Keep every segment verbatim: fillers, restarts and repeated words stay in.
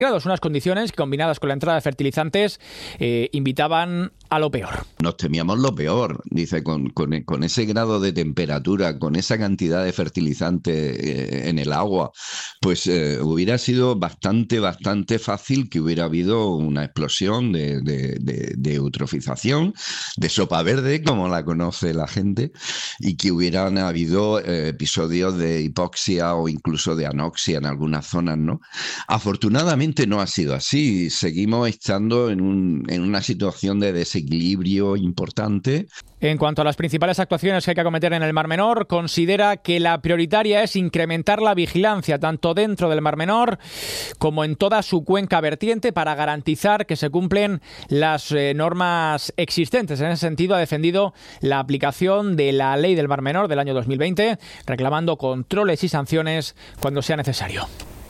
grados, unas condiciones que, combinadas con la entrada de fertilizantes, eh, invitaban a lo peor. Nos temíamos lo peor, dice, con, con, con ese grado de temperatura, con esa cantidad de fertilizante eh, en el agua, pues eh, hubiera sido bastante, bastante fácil que hubiera habido una explosión de, de, de, de eutrofización, de sopa verde, como la conoce la gente, y que hubieran habido eh, episodios de hipoxia o incluso de anoxia en algunas zonas, ¿no? Afortunadamente no ha sido así. Seguimos estando en, un, en una situación de desequilibrio importante. En cuanto a las principales actuaciones que hay que acometer en el Mar Menor, considera que la prioritaria es incrementar la vigilancia tanto dentro del Mar Menor como en toda su cuenca vertiente para garantizar que se cumplen las eh, normas existentes. En ese sentido, ha defendido la aplicación de la Ley del Mar Menor del año dos mil veinte, reclamando controles y sanciones cuando sea necesario.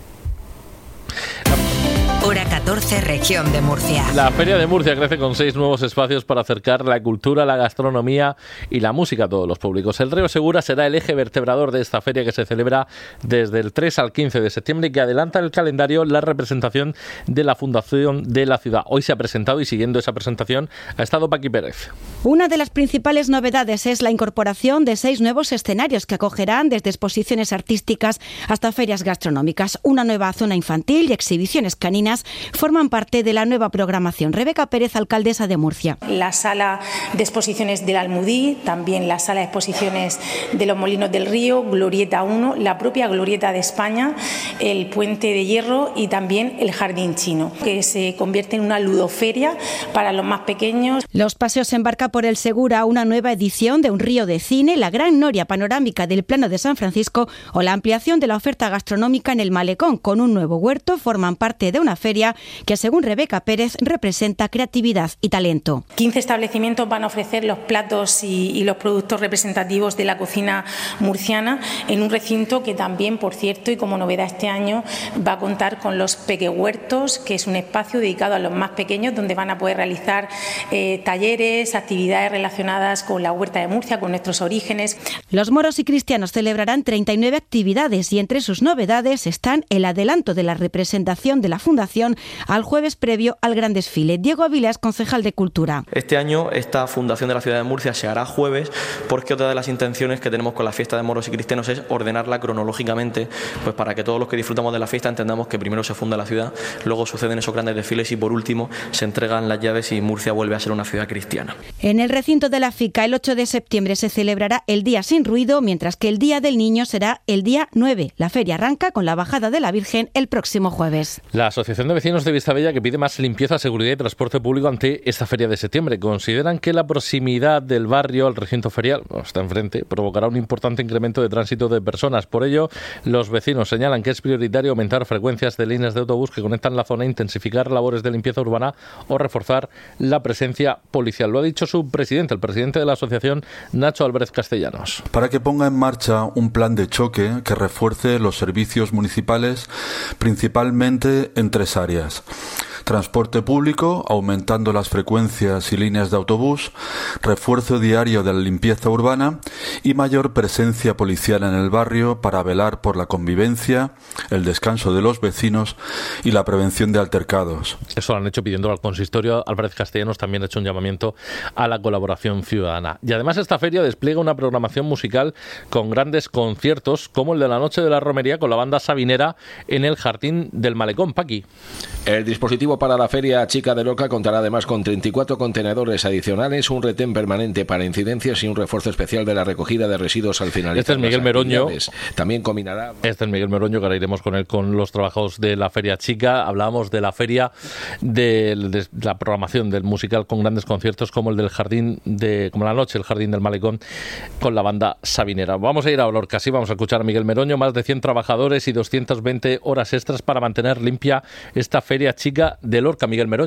Hora catorce, región de Murcia. La Feria de Murcia crece con seis nuevos espacios para acercar la cultura, la gastronomía y la música a todos los públicos. El Río Segura será el eje vertebrador de esta feria, que se celebra desde el tres al quince de septiembre y que adelanta el calendario la representación de la Fundación de la ciudad. Hoy se ha presentado y siguiendo esa presentación ha estado Paqui Pérez. Una de las principales novedades es la incorporación de seis nuevos escenarios que acogerán desde exposiciones artísticas hasta ferias gastronómicas. Una nueva zona infantil y exhibiciones caninas forman parte de la nueva programación. Rebeca Pérez, alcaldesa de Murcia. La sala de exposiciones del Almudí, también la sala de exposiciones de los Molinos del Río, Glorieta uno, la propia Glorieta de España, el Puente de Hierro y también el Jardín Chino, que se convierte en una ludoferia para los más pequeños. Los paseos embarca por el Segura una nueva edición de Un Río de Cine, la gran noria panorámica del Plano de San Francisco o la ampliación de la oferta gastronómica en el Malecón con un nuevo huerto forman parte de una feria que, según Rebeca Pérez, representa creatividad y talento. quince establecimientos van a ofrecer los platos y, y los productos representativos de la cocina murciana en un recinto que también, por cierto, y como novedad este año, va a contar con los Pequehuertos, que es un espacio dedicado a los más pequeños donde van a poder realizar eh, talleres, actividades relacionadas con la huerta de Murcia, con nuestros orígenes. Los moros y cristianos celebrarán treinta y nueve actividades y entre sus novedades están el adelanto de la representación de la Fundación al jueves previo al gran desfile. Diego Avilés, concejal de Cultura. Este año esta Fundación de la Ciudad de Murcia se hará jueves porque otra de las intenciones que tenemos con la fiesta de moros y cristianos es ordenarla cronológicamente, pues para que todos los que disfrutamos de la fiesta entendamos que primero se funda la ciudad, luego suceden esos grandes desfiles y por último se entregan las llaves y Murcia vuelve a ser una ciudad cristiana. En el recinto de la FICA el ocho de septiembre se celebrará el Día Sin Ruido, mientras que el Día del Niño será el día nueve. La feria arranca con la bajada de la Virgen el próximo jueves. La Asociación de Vecinos de Vistabella, que pide más limpieza, seguridad y transporte público ante esta feria de septiembre. Consideran que la proximidad del barrio al recinto ferial, bueno, está enfrente, provocará un importante incremento de tránsito de personas. Por ello, los vecinos señalan que es prioritario aumentar frecuencias de líneas de autobús que conectan la zona, intensificar labores de limpieza urbana o reforzar la presencia policial. Lo ha dicho su presidente, el presidente de la asociación, Nacho Álvarez Castellanos. Para que ponga en marcha un plan de choque que refuerce los servicios municipales, principalmente en tres áreas. Transporte público, aumentando las frecuencias y líneas de autobús, refuerzo diario de la limpieza urbana y mayor presencia policial en el barrio para velar por la convivencia, el descanso de los vecinos y la prevención de altercados. Eso lo han hecho pidiendo al consistorio. Álvarez Castellanos también ha hecho un llamamiento a la colaboración ciudadana. Y además esta feria despliega una programación musical con grandes conciertos, como el de la Noche de la Romería con la banda Sabinera en el Jardín del Malecón. Paqui. El dispositivo para la Feria Chica de Lorca contará además con treinta y cuatro contenedores adicionales, un retén permanente para incidencias y un refuerzo especial de la recogida de residuos al finalizar. Este es Miguel Meroño. También combinará... Este es Miguel Meroño, que ahora iremos con él con los trabajos de la Feria Chica. Hablábamos de la feria, de, de la programación del musical con grandes conciertos como el del Jardín, de como la Noche, el Jardín del Malecón, con la banda Sabinera. Vamos a ir a Lorca, sí, vamos a escuchar a Miguel Meroño. Más de cien trabajadores y doscientas veinte horas extras para mantener limpia esta Feria Chica de Lorca. Miguel Meroño.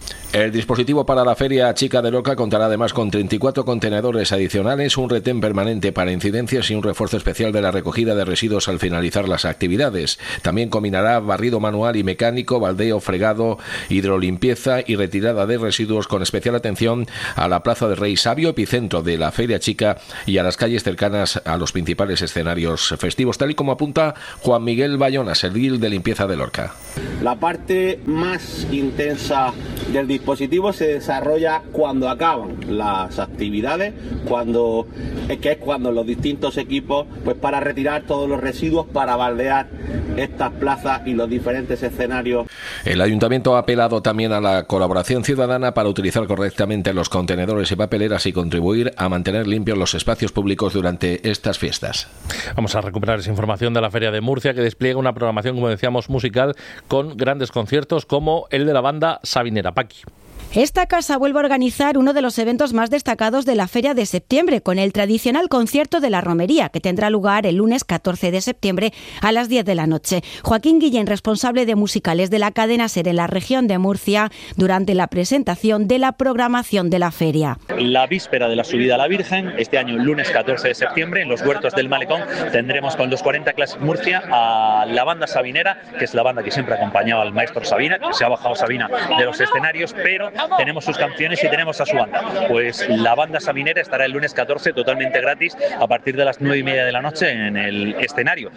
El dispositivo para la Feria Chica de Lorca contará además con treinta y cuatro contenedores adicionales, un retén permanente para incidencias y un refuerzo especial de la recogida de residuos al finalizar las actividades. También combinará barrido manual y mecánico, baldeo, fregado, hidrolimpieza y retirada de residuos, con especial atención a la Plaza del Rey Sabio, epicentro de la Feria Chica, y a las calles cercanas a los principales escenarios festivos, tal y como apunta Juan Miguel Bayonas, el edil de limpieza de Lorca. La parte más intensa del dispositivo se desarrolla cuando acaban las actividades, cuando es que es cuando los distintos equipos, pues para retirar todos los residuos, para baldear estas plazas y los diferentes escenarios. El ayuntamiento ha apelado también a la colaboración ciudadana para utilizar correctamente los contenedores y papeleras y contribuir a mantener limpios los espacios públicos durante estas fiestas. Vamos a recuperar esa información de la Feria de Murcia, que despliega una programación, como decíamos, musical, con grandes conciertos como el de la banda Sabinera. Paqui. Esta casa vuelve a organizar uno de los eventos más destacados de la Feria de Septiembre, con el tradicional concierto de la Romería, que tendrá lugar el lunes catorce de septiembre a las diez de la noche. Joaquín Guillén, responsable de musicales de la cadena SER en la región de Murcia, durante la presentación de la programación de la feria. La víspera de la subida a la Virgen, este año lunes catorce de septiembre, en los huertos del Malecón, tendremos con los cuarenta Classic Murcia a la banda Sabinera, que es la banda que siempre ha acompañado al maestro Sabina, que se ha bajado Sabina de los escenarios, pero tenemos sus canciones y tenemos a su banda. Pues la banda Sabinera estará el lunes catorce totalmente gratis a partir de las nueve y media de la noche en el escenario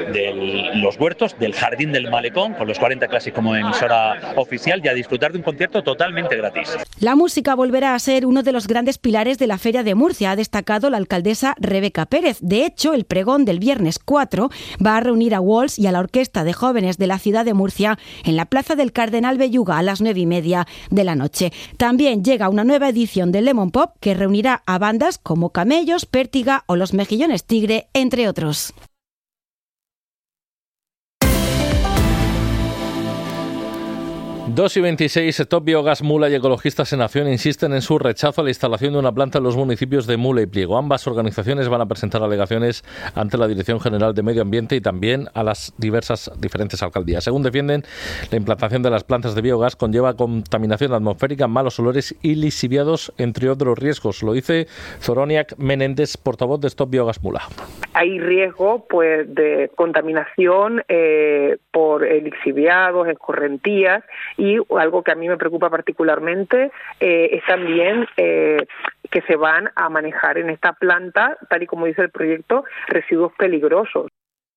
de los huertos del Jardín del Malecón, con los cuarenta Classic como emisora oficial, y a disfrutar de un concierto totalmente gratis. La música volverá a ser uno de los grandes pilares de la Feria de Murcia, ha destacado la alcaldesa Rebeca Pérez. De hecho, el pregón del viernes cuatro va a reunir a Walls y a la Orquesta de Jóvenes de la ciudad de Murcia en la Plaza del Cardenal Belluga a las nueve y media de la noche. También llega una nueva edición del Lemon Pop, que reunirá a bandas como Camellos, Pértiga o Los Mejillones Tigre, entre otros. dos y veintiséis, Stop Biogas Mula y Ecologistas en Acción insisten en su rechazo a la instalación de una planta en los municipios de Mula y Pliego. Ambas organizaciones van a presentar alegaciones ante la Dirección General de Medio Ambiente y también a las diversas diferentes alcaldías. Según defienden, la implantación de las plantas de biogás conlleva contaminación atmosférica, malos olores y lixiviados, entre otros riesgos. Lo dice Zoroniak Menéndez, portavoz de Stop Biogas Mula. Hay riesgo pues de contaminación eh, por lixiviados, escorrentías, y algo que a mí me preocupa particularmente eh, es también eh, que se van a manejar en esta planta, tal y como dice el proyecto, residuos peligrosos.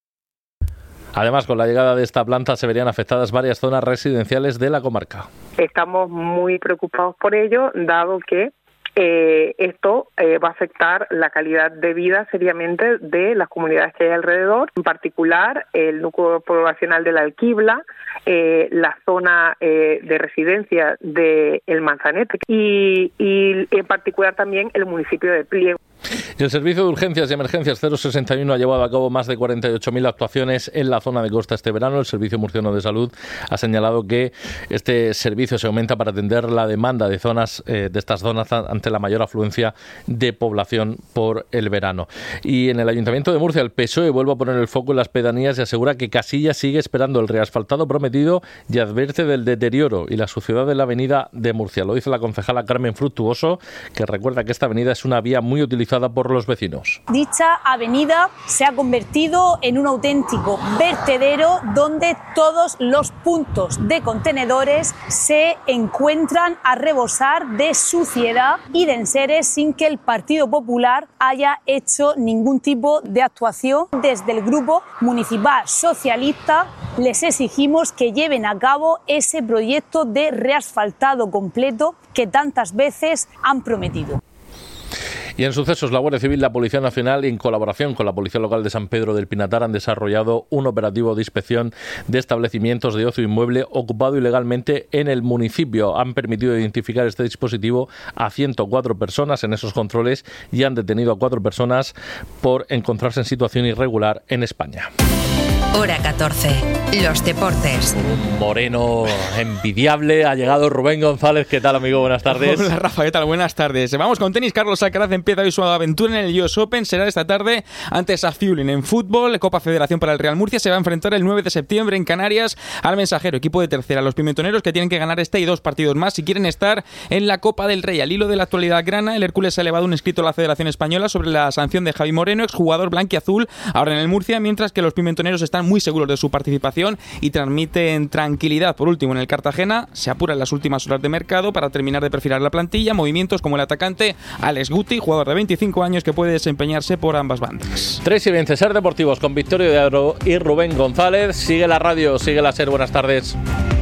Además, con la llegada de esta planta se verían afectadas varias zonas residenciales de la comarca. Estamos muy preocupados por ello, dado que Eh, esto eh, va a afectar la calidad de vida seriamente de las comunidades que hay alrededor, en particular el núcleo poblacional de la Alquibla, eh, la zona eh, de residencia de El Manzanete y, y en particular también el municipio de Pliego. Y el Servicio de Urgencias y Emergencias cero sesenta y uno ha llevado a cabo más de cuarenta y ocho mil actuaciones en la zona de costa este verano. El Servicio Murciano de Salud ha señalado que este servicio se aumenta para atender la demanda de zonas eh, de estas zonas ante la mayor afluencia de población por el verano. Y en el Ayuntamiento de Murcia, el P S O E vuelve a poner el foco en las pedanías y asegura que Casillas sigue esperando el reasfaltado prometido y advierte del deterioro y la suciedad de la avenida de Murcia. Lo dice la concejala Carmen Fructuoso, que recuerda que esta avenida es una vía muy utilizada por los vecinos. Dicha avenida se ha convertido en un auténtico vertedero donde todos los puntos de contenedores se encuentran a rebosar de suciedad y de enseres sin que el Partido Popular haya hecho ningún tipo de actuación. Desde el Grupo Municipal Socialista les exigimos que lleven a cabo ese proyecto de reasfaltado completo que tantas veces han prometido. Y en sucesos, la Guardia Civil, la Policía Nacional, en colaboración con la Policía Local de San Pedro del Pinatar, han desarrollado un operativo de inspección de establecimientos de ocio inmueble ocupado ilegalmente en el municipio. Han permitido identificar este dispositivo a ciento cuatro personas en esos controles y han detenido a cuatro personas por encontrarse en situación irregular en España. Hora catorce. Los deportes. Un moreno envidiable. Ha llegado Rubén González. ¿Qué tal, amigo? Buenas tardes. Hola, Rafa. ¿Qué tal? Buenas tardes. Vamos con tenis. Carlos Alcaraz empieza hoy su aventura en el U S Open. Será esta tarde ante Safiullin. En fútbol, Copa Federación para el Real Murcia se va a enfrentar el nueve de septiembre en Canarias al Mensajero, equipo de tercera. Los pimentoneros que tienen que ganar este y dos partidos más si quieren estar en la Copa del Rey. Al hilo de la actualidad grana, el Hércules ha elevado un escrito a la Federación Española sobre la sanción de Javi Moreno, exjugador blanquiazul, ahora en el Murcia, mientras que los pimentoneros están muy seguros de su participación y transmiten tranquilidad. Por último, en el Cartagena se apuran las últimas horas de mercado para terminar de perfilar la plantilla, movimientos como el atacante Alex Guti, jugador de veinticinco años que puede desempeñarse por ambas bandas. tres y veinte, Ser Deportivos con Victorio de Aro y Rubén González. Sigue la radio, sigue la Ser. Buenas tardes.